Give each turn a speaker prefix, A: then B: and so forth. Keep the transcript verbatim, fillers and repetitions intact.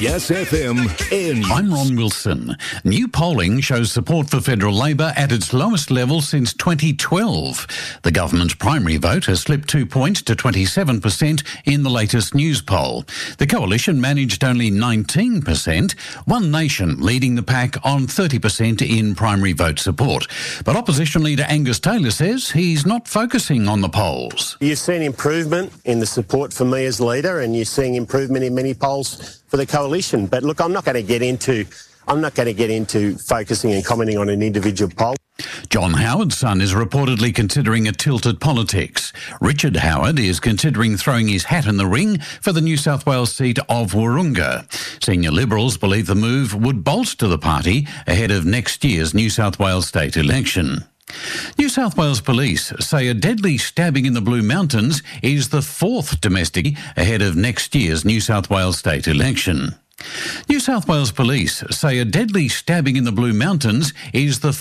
A: Yes F M in.
B: I'm Ron Wilson. New polling shows support for federal Labor at its lowest level since twenty twelve. The government's primary vote has slipped two points to twenty-seven percent in the latest news poll. The coalition managed only nineteen percent, One Nation leading the pack on thirty percent in primary vote support. But opposition leader Angus Taylor says he's not focusing on the polls.
C: You've seen improvement in the support for me as leader, and you're seeing improvement in many polls for the coalition. But look, I'm not going to get into I'm not going to get into focusing and commenting on an individual poll.
B: John Howard's son is reportedly considering a tilt at politics. Richard Howard is considering throwing his hat in the ring for the New South Wales seat of Wahroonga. Senior Liberals believe the move would bolster the party ahead of next year's New South Wales state election. New South Wales Police say a deadly stabbing in the Blue Mountains is the fourth domestic ahead of next year's New South Wales state election. New South Wales Police say a deadly stabbing in the Blue Mountains is the